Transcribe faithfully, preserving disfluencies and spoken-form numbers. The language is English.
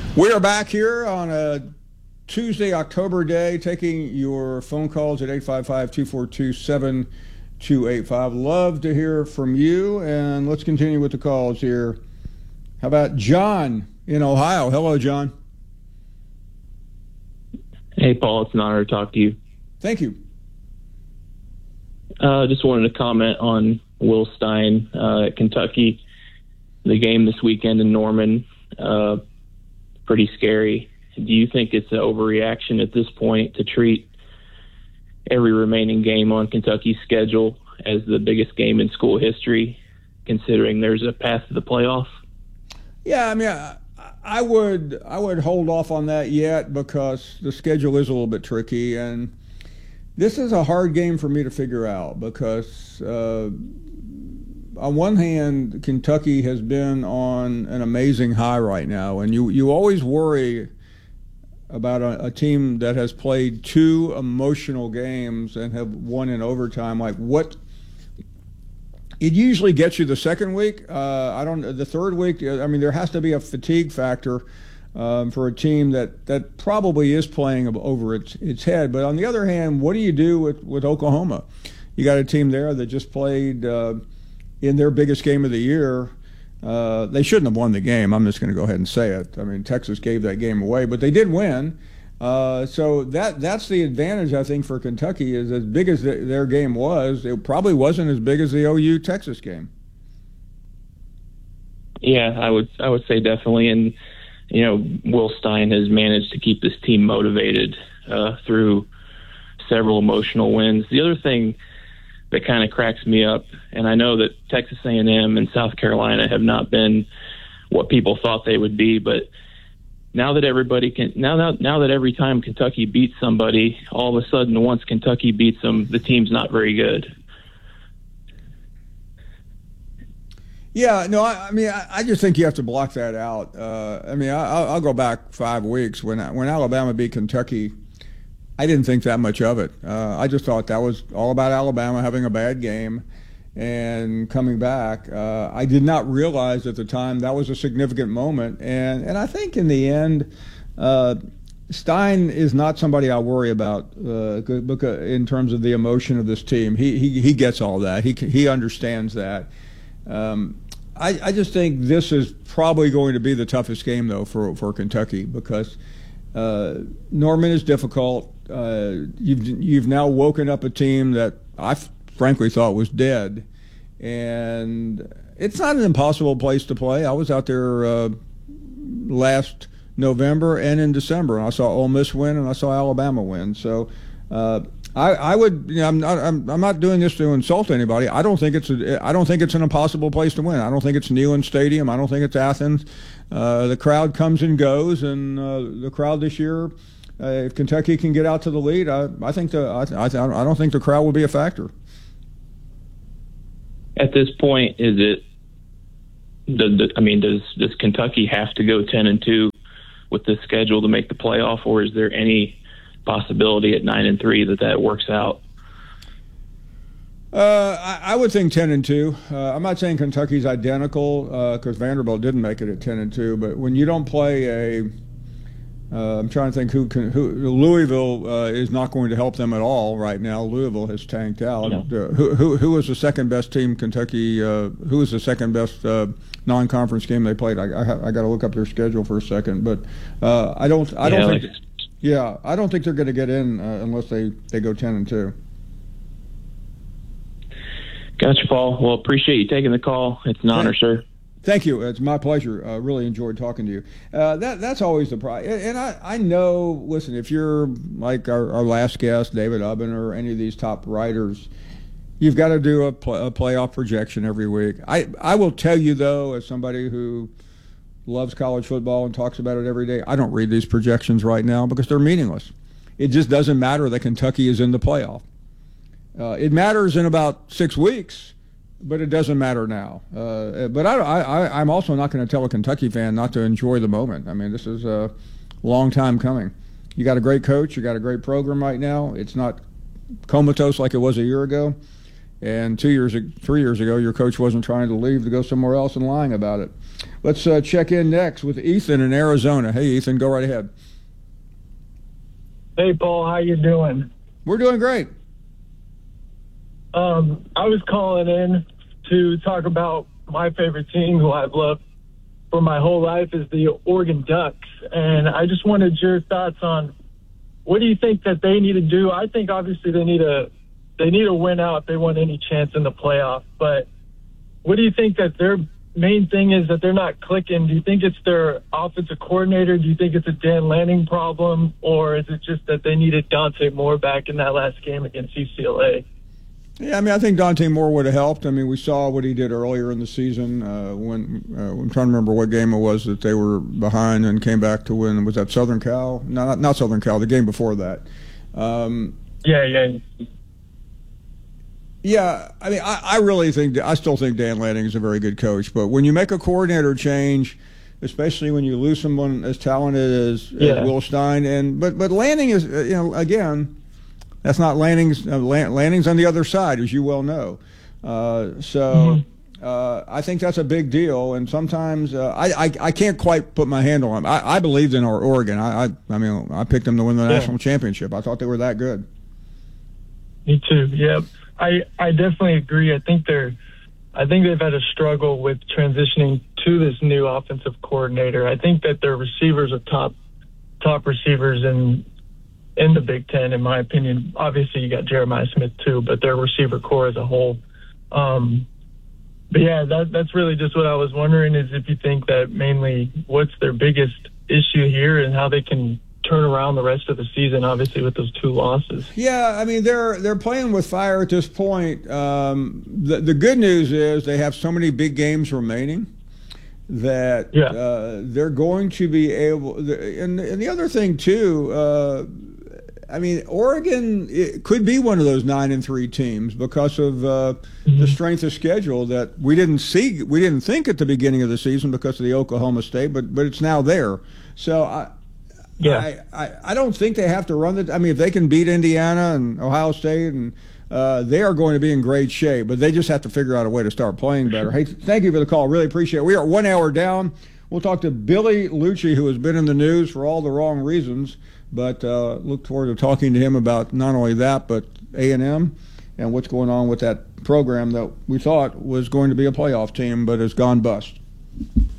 We are back here on a Tuesday, October day, taking your phone calls at eight five five, two four two, seven two eight five. Love to hear from you, and let's continue with the calls here. How about John in Ohio? Hello, John. Hey, Paul. It's an honor to talk to you. Thank you. Uh, just wanted to comment on Will Stein uh, at Kentucky. The game this weekend in Norman, uh, pretty scary. Do you think it's an overreaction at this point to treat every remaining game on Kentucky's schedule as the biggest game in school history, considering there's a path to the playoff? Yeah, I mean, I, I would I would hold off on that yet because the schedule is a little bit tricky, and this is a hard game for me to figure out because uh, on one hand, Kentucky has been on an amazing high right now, and you, you always worry about a, a team that has played two emotional games and have won in overtime. Like, what it usually gets you the second week. Uh, I don't. The third week, I mean, there has to be a fatigue factor um, for a team that, that probably is playing over its its head. But on the other hand, what do you do with, with Oklahoma? You got a team there that just played uh, in their biggest game of the year. Uh, they shouldn't have won the game. I'm just going to go ahead and say it. I mean, Texas gave that game away, but they did win. Uh, so that that's the advantage, I think, for Kentucky, is as big as the, their game was, it probably wasn't as big as the O U Texas game. Yeah, I would I would say definitely. And, you know, Will Stein has managed to keep this team motivated uh, through several emotional wins. The other thing that kind of cracks me up, and I know that Texas A and M and South Carolina have not been what people thought they would be, but now that everybody can, now that now that every time Kentucky beats somebody, all of a sudden once Kentucky beats them, the team's not very good. Yeah, no, I, I mean, I, I just think you have to block that out. Uh, I mean, I, I'll, I'll go back five weeks when when Alabama beat Kentucky. I didn't think that much of it. Uh, I just thought that was all about Alabama having a bad game and coming back. Uh, I did not realize at the time that was a significant moment. And, and I think in the end, uh, Stein is not somebody I worry about uh, because in terms of the emotion of this team. He, he, he gets all that. He, he understands that. Um, I, I just think this is probably going to be the toughest game, though, for, for Kentucky because uh, Norman is difficult. Uh, you've you've now woken up a team that I frankly thought was dead, and it's not an impossible place to play. I was out there uh, last November and in December, and I saw Ole Miss win and I saw Alabama win. So uh, I, I would, you know, I'm not I'm, I'm not doing this to insult anybody. I don't think it's a, I don't think it's an impossible place to win. I don't think it's Neyland Stadium. I don't think it's Athens. Uh, the crowd comes and goes, and uh, the crowd this year. Uh, if Kentucky can get out to the lead, I, I think the I, I, I don't think the crowd will be a factor. At this point, is it? The, the, I mean, does does Kentucky have to go ten and two with this schedule to make the playoff, or is there any possibility at nine and three that that works out? Uh, I, I would think ten and two. Uh, I'm not saying Kentucky's identical because uh, Vanderbilt didn't make it at ten and two, but when you don't play a Uh, I'm trying to think who can. Who, Louisville uh, is not going to help them at all right now. Louisville has tanked out. No. Uh, who, who who was the second best team? Kentucky. Uh, who was the second best uh, non-conference game they played? I I, I got to look up their schedule for a second, but uh, I don't I don't yeah, think. Like, yeah, I don't think they're going to get in uh, unless they, they go ten and two. Gotcha, Paul. Well, appreciate you taking the call. It's an honor, sir. Thank you. It's my pleasure. I uh, really enjoyed talking to you. Uh, that That's always the prize. And I, I know, listen, if you're like our, our last guest, David Ubben, or any of these top writers, you've got to do a, pl- a playoff projection every week. I, I will tell you, though, as somebody who loves college football and talks about it every day, I don't read these projections right now because they're meaningless. It just doesn't matter that Kentucky is in the playoff. Uh, it matters in about six weeks. But it doesn't matter now. Uh, but I, I, I'm also not going to tell a Kentucky fan not to enjoy the moment. I mean, this is a long time coming. You got a great coach. You got a great program right now. It's not comatose like it was a year ago. And two years, three years ago, your coach wasn't trying to leave to go somewhere else and lying about it. Let's uh, check in next with Ethan in Arizona. Hey, Ethan, go right ahead. Hey, Paul, how you doing? We're doing great. Um, I was calling in to talk about my favorite team, who I've loved for my whole life, is the Oregon Ducks. And I just wanted your thoughts on what do you think that they need to do? I think obviously they need a they need to win out if they want any chance in the playoff. But what do you think that their main thing is that they're not clicking? Do you think it's their offensive coordinator? Do you think it's a Dan Lanning problem? Or is it just that they needed Dante Moore back in that last game against U C L A? Yeah, I mean, I think Dante Moore would have helped. I mean, we saw what he did earlier in the season uh, when uh, I'm trying to remember what game it was that they were behind and came back to win. Was that Southern Cal? No, not, not Southern Cal. The game before that. Um, yeah, yeah. Yeah, I mean, I, I really think, I still think Dan Lanning is a very good coach. But when you make a coordinator change, especially when you lose someone as talented as, yeah. as Will Stein, and but but Lanning is, you know, again, that's not Lanning's. Uh, Lanning's on the other side, as you well know. Uh, so mm-hmm. uh, I think that's a big deal. And sometimes uh, I, I I can't quite put my handle on it. I, I believed in our Oregon. I, I I mean I picked them to win the yeah. national championship. I thought they were that good. Me too. Yep. I, I definitely agree. I think they're, I think they've had a struggle with transitioning to this new offensive coordinator. I think that their receivers are top, top receivers in, in the Big Ten, in my opinion. Obviously, you got Jeremiah Smith too, but their receiver core as a whole. Um, but yeah, that, that's really just what I was wondering is if you think that mainly what's their biggest issue here and how they can turn around the rest of the season, obviously with those two losses. Yeah, I mean they're they're playing with fire at this point. Um, the the good news is they have so many big games remaining that yeah. uh, they're going to be able. And, and the other thing too, uh, I mean Oregon it could be one of those nine and three teams because of uh, mm-hmm. the strength of schedule that we didn't see, we didn't think at the beginning of the season because of the Oklahoma State, but but it's now there. So I. Yeah, I, I, I don't think they have to run the. I mean, if they can beat Indiana and Ohio State, and uh, they are going to be in great shape. But they just have to figure out a way to start playing better. Hey, thank you for the call. Really appreciate it. We are one hour down. We'll talk to Billy Liucci, who has been in the news for all the wrong reasons, but uh, look forward to talking to him about not only that, but A and M and what's going on with that program that we thought was going to be a playoff team, but has gone bust.